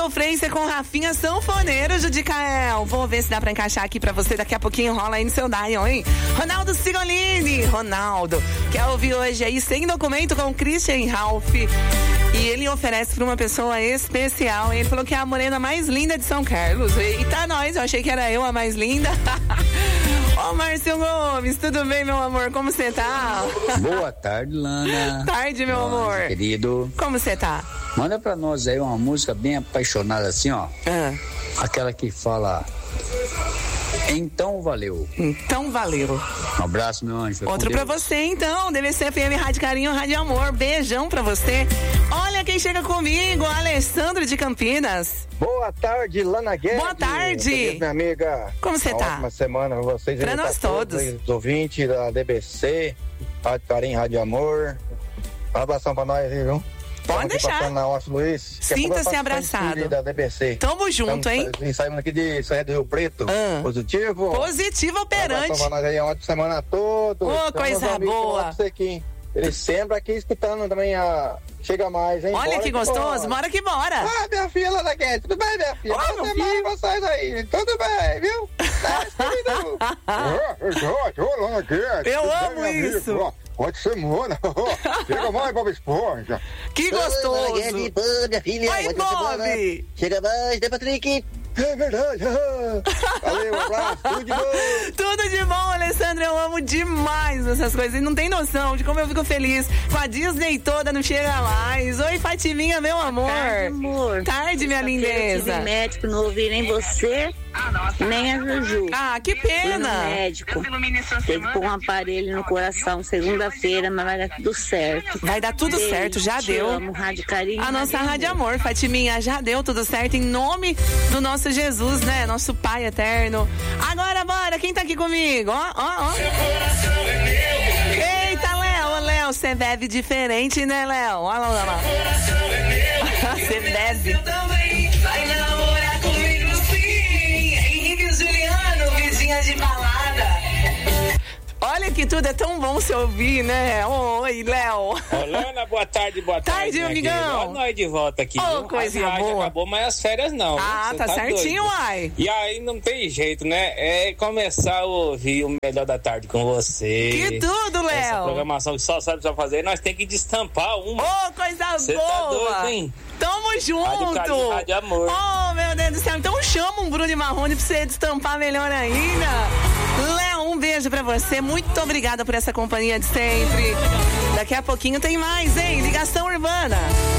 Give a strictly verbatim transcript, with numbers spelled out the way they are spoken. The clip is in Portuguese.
sofrência com Rafinha Sanfoneiro, Judicael. Vou ver se dá pra encaixar aqui pra você. Daqui a pouquinho rola aí no seu Dion, hein? Ronaldo Sigolini. Ronaldo, quer ouvir hoje aí Sem Documento com Christian Ralph. E ele oferece pra uma pessoa especial. Ele falou que é a morena mais linda de São Carlos. Eita, nós, eu achei que era eu a mais linda. Ô, Márcio Gomes, tudo bem, meu amor? Como você tá? Boa tarde, Lana. Tarde, meu Nossa, amor. Querido. Como você tá? Manda pra nós aí uma música bem apaixonada assim, ó. Ah. Aquela que fala... Então valeu. Então valeu. Um abraço, meu anjo. Outro pra você, então. D V C F M, Rádio Carinho, Rádio Amor. Beijão pra você. Olha quem chega comigo, Alessandro de Campinas. Boa tarde, Lana Guedes. Boa tarde. Minha amiga. Como você tá? Ótima semana pra vocês. Pra nós todos. Os ouvintes da D B C, Rádio Carinho, Rádio Amor. Um abração pra nós, viu? Pode deixar. Na Osso Luiz. Sinta-se abraçado. Da D B C. Tamo junto, hein? Saímos aqui de São do Rio Preto. Ah. Positivo. Positivo operante. Um nós aí, uma ótima semana toda. Ô, oh, coisa boa. Ele sempre aqui escutando também a... Chega mais, hein? Olha bora que gostoso, bora. bora que bora. Ah, minha filha, Lana Guedes, tudo bem, minha filha? Ô, meu filho. Vocês aí, tudo bem, viu? Eu amo isso. Pode ser, mona. Chega mais, Bob Esponja. Que gostoso. Minha filha. Oi, Bob. Chega mais, né, Patrick? É verdade. Valeu, um abraço, tudo de bom. Tudo de bom, Alessandro. Eu amo demais essas coisas. E não tem noção de como eu fico feliz com a Disney toda, não chega mais. Oi, Fatiminha, meu amor. Tarde, amor. Tarde, minha lindeza. Eu tive médico, não ouvi nem você, nem a Juju. Ah, que pena. Fui no médico. Teve com um aparelho no coração segunda-feira, mas vai dar tudo certo. Vai dar tudo Beijo, certo, já te deu. Amo, Rádio Carinho. A nossa Rádio Amor, Fatiminha, já deu tudo certo em nome do nosso Jesus, né? Nosso Pai eterno. Agora, bora, quem tá aqui comigo? Ó, ó, ó. Eita, Léo, Léo, você bebe diferente, né, Léo? Olha lá, olha lá. Você bebe. Vai namorar comigo, sim. Henrique Juliano, vizinha de balada. Olha que tudo é tão bom se ouvir, né? Oi, Léo. Olana, boa tarde, boa tarde. Tarde, amigão. Olha nós de volta aqui. Ô, oh, coisa a boa. Acabou, mas as férias não. Ah, tá, tá certinho, doido. Uai. E aí não tem jeito, né? É começar a ouvir o Melhor da Tarde com você. Que tudo, Léo. Essa programação que só sabe só fazer, nós temos que destampar uma. Ô, oh, coisa Cê boa. Tá doido, hein? Tamo junto. Rádio Carinho, Rádio Amor. Oh, meu Deus do céu. Então chama um Bruno e Marrone pra você destampar melhor ainda. Léo, um beijo pra você. Muito obrigada por essa companhia de sempre. Daqui a pouquinho tem mais, hein? Ligação Urbana.